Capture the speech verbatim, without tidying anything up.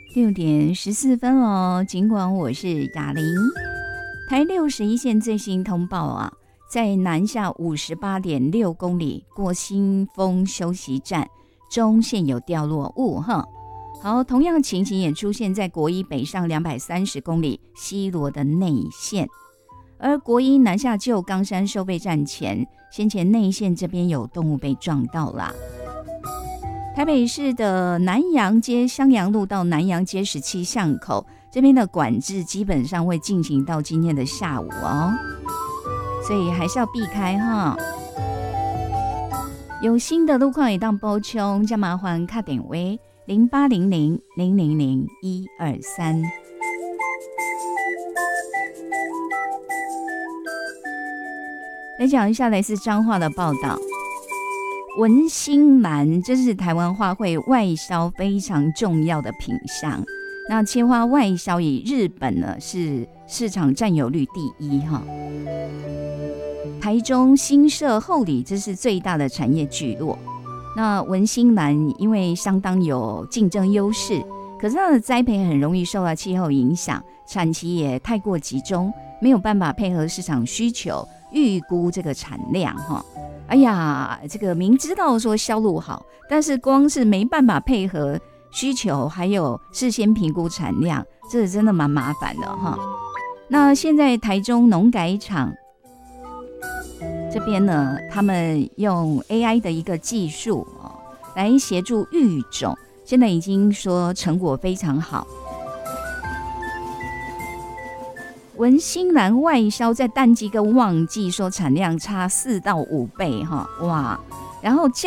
六点十四分哦，尽管我是雅玲。台六十一线最新通报啊，在南下五十八点六公里过新丰休息站中线有掉落物哈。好，同样情形也出现在国一北上两百三十公里西螺的内线，而国一南下旧冈山收费站前，先前内线这边有动物被撞到啦。台北市的南阳街襄阳路到南阳街十七巷口这边的管制基本上会进行到今天的下午哦，所以还是要避开哈。有新的路况也当补充，再麻烦打电话零八零零零零零一二三。来讲一下来自彰化的报道。文心兰这是台湾花卉外销非常重要的品项，那切花外销以日本呢是市场占有率第一哈。台中新社后里这是最大的产业聚落，那文心兰因为相当有竞争优势，可是它的栽培很容易受到气候影响，产期也太过集中，没有办法配合市场需求预估这个产量哈。哎呀，这个明知道说销路好，但是光是没办法配合需求，还有事先评估产量，这真的蛮麻烦的哈。那现在台中农改场这边呢，他们用 A I 的一个技术哦，来协助育种，现在已经说成果非常好。文心兰外销在淡季跟旺季说产量差四到五倍哈，哇！然后价